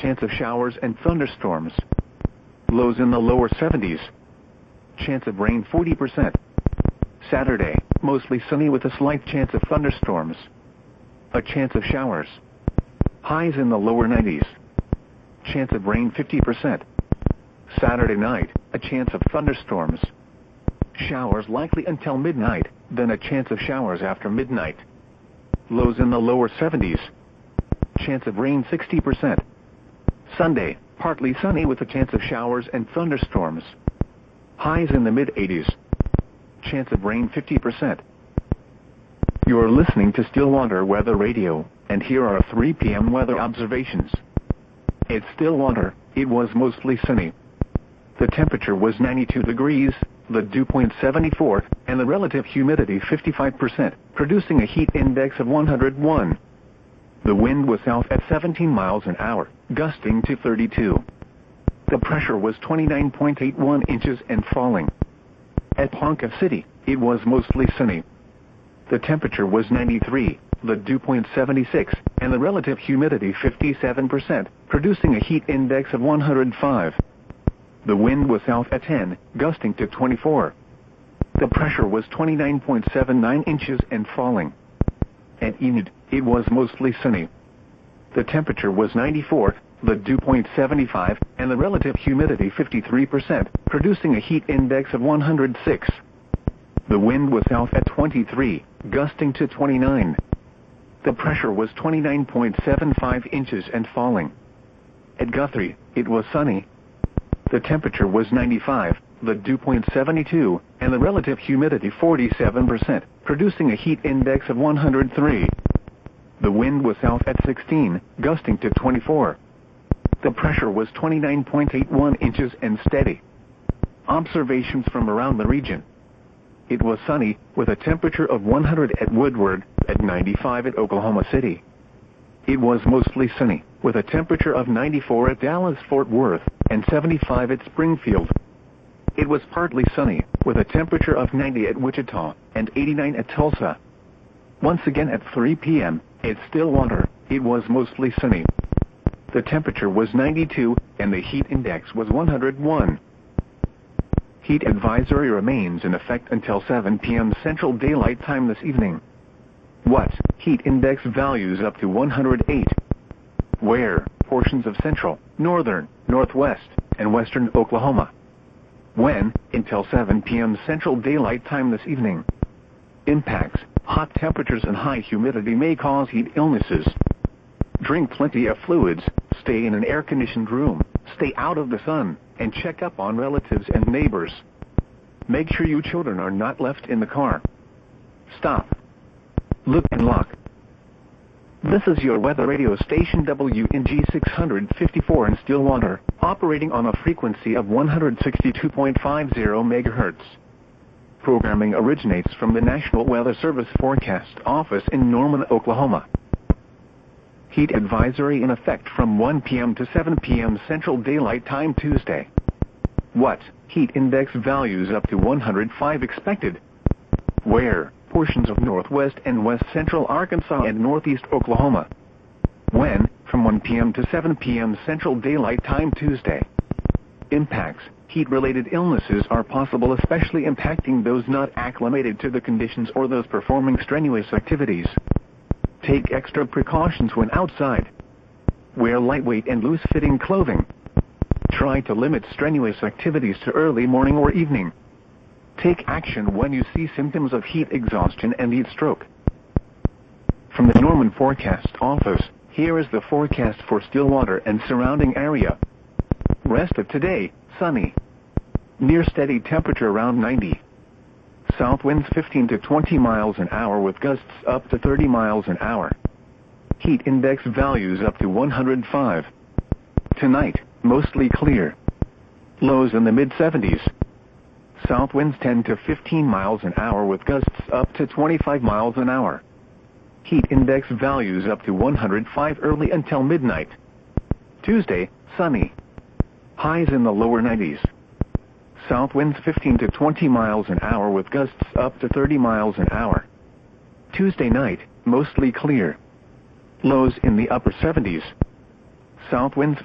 chance of showers and thunderstorms. Lows in the lower 70s. Chance of rain 40%. Saturday, mostly sunny with a slight chance of thunderstorms. A chance of showers. Highs in the lower 90s. Chance of rain 50%. Saturday night, a chance of thunderstorms. Showers likely until midnight, then a chance of showers after midnight. Lows in the lower 70s. Chance of rain 60%. Sunday, partly sunny with a chance of showers and thunderstorms. Highs in the mid-80s. Chance of rain 50%. You're listening to Stillwater Weather Radio, and here are 3 p.m. weather observations. At Stillwater, it was mostly sunny. The temperature was 92 degrees, the dew point 74, and the relative humidity 55%, producing a heat index of 101. The wind was south at 17 miles an hour, gusting to 32. The pressure was 29.81 inches and falling. At Ponca City, it was mostly sunny. The temperature was 93, the dew point 76, and the relative humidity 57%, producing a heat index of 105. The wind was south at 10, gusting to 24. The pressure was 29.79 inches and falling. At Enid, it was mostly sunny. The temperature was 94, the dew point 75, and the relative humidity 53%, producing a heat index of 106. The wind was south at 23, gusting to 29. The pressure was 29.75 inches and falling. At Guthrie, it was sunny. The temperature was 95, the dew point 72, and the relative humidity 47%, producing a heat index of 103. The wind was south at 16, gusting to 24. The pressure was 29.81 inches and steady. Observations from around the region. It was sunny, with a temperature of 100 at Woodward, at 95 at Oklahoma City. It was mostly sunny, with a temperature of 94 at Dallas-Fort Worth, and 75 at Springfield. It was partly sunny, with a temperature of 90 at Wichita, and 89 at Tulsa. Once again at 3 p.m., at Stillwater, it was mostly sunny. The temperature was 92, and the heat index was 101. Heat advisory remains in effect until 7 p.m. Central Daylight Time this evening. What? Heat index values up to 108. Where? Portions of central, northern, northwest, and western Oklahoma. When? Until 7 p.m. Central Daylight Time this evening. Impacts. Hot temperatures and high humidity may cause heat illnesses. Drink plenty of fluids, stay in an air-conditioned room, stay out of the sun, and check up on relatives and neighbors. Make sure you children are not left in the car. Stop. Look and lock. This is your weather radio station WNG 654 in Stillwater, operating on a frequency of 162.50 MHz. Programming originates from the National Weather Service Forecast Office in Norman, Oklahoma. Heat advisory in effect from 1 p.m. to 7 p.m. Central Daylight Time Tuesday. What? Heat index values up to 105 expected. Where? Portions of northwest and west central Arkansas and northeast Oklahoma. When? From 1 p.m. to 7 p.m. Central Daylight Time Tuesday. Impacts. Heat-related illnesses are possible, especially impacting those not acclimated to the conditions or those performing strenuous activities. Take extra precautions when outside. Wear lightweight and loose-fitting clothing. Try to limit strenuous activities to early morning or evening. Take action when you see symptoms of heat exhaustion and heat stroke. From the Norman Forecast Office, here is the forecast for Stillwater and surrounding area. Rest of today, sunny. Near steady temperature around 90. South winds 15 to 20 miles an hour with gusts up to 30 miles an hour. Heat index values up to 105. Tonight, mostly clear. Lows in the mid-70s. South winds 10 to 15 miles an hour with gusts up to 25 miles an hour. Heat index values up to 105 early until midnight. Tuesday, sunny. Highs in the lower 90s. South winds 15 to 20 miles an hour with gusts up to 30 miles an hour. Tuesday night, mostly clear. Lows in the upper 70s. South winds